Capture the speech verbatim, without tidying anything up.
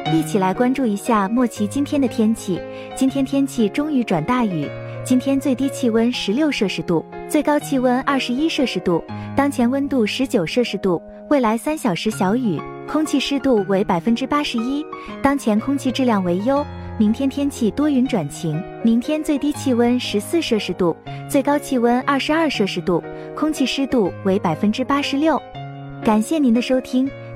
一起来关注一下莫奇今天的天气。今天天气中雨转大雨，今天最低气温十六摄氏度，最高气温二十一摄氏度，当前温度十九摄氏度，未来三小时小雨，空气湿度为百分之八十一，当前空气质量为优。明天天气多云转晴，明天最低气温十四摄氏度，最高气温二十二摄氏度，空气湿度为百分之八十六。感谢您的收听。